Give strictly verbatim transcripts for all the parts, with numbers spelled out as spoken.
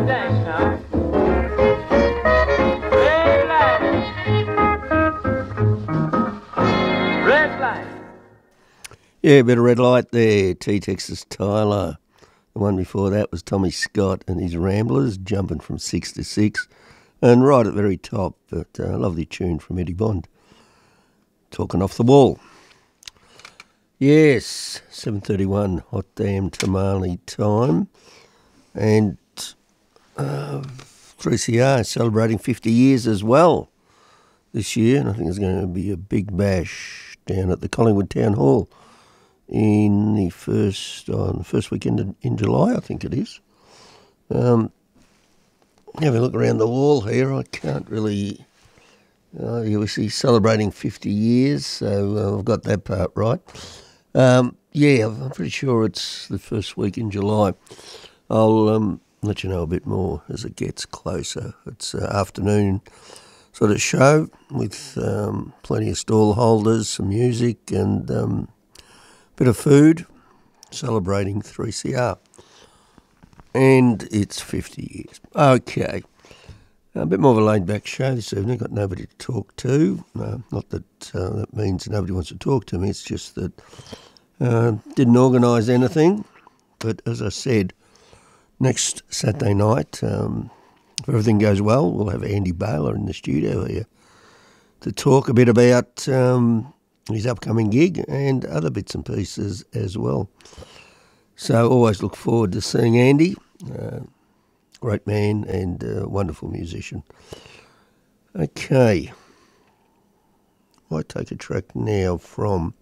Thanks, now. Red light. Red light. Yeah, a bit of red light there. T. Texas Tyler. The one before that was Tommy Scott and his Ramblers, jumping from six to six. And right at the very top, but a uh, lovely tune from Eddie Bond. Talking Off the Wall. Yes, seven thirty-one, hot damn tamale time. And uh, three C R celebrating fifty years as well this year. And I think there's going to be a big bash down at the Collingwood Town Hall in the first, on the first weekend in, in July, I think it is. Um, have a look around the wall here. I can't really... Uh, you see celebrating fifty years, so uh, I've got that part right. Um, yeah, I'm pretty sure it's the first week in July. I'll um, let you know a bit more as it gets closer. It's an afternoon sort of show with um, plenty of stall holders, some music and um, a bit of food, celebrating three C R. And it's fifty years. Okay. A bit more of a laid-back show this evening. Got nobody to talk to. Uh, not that uh, that means nobody wants to talk to me. It's just that uh, didn't organise anything. But as I said, next Saturday night, um, if everything goes well, we'll have Andy Baylor in the studio here to talk a bit about um, his upcoming gig and other bits and pieces as well. So always look forward to seeing Andy. Uh, Great man and uh, wonderful musician. Okay. I take a track now from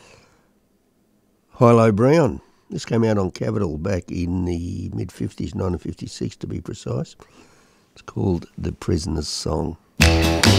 Hilo Brown. This came out on Capitol back in the mid-fifties, nineteen fifty-six to be precise. It's called The Prisoner's Song.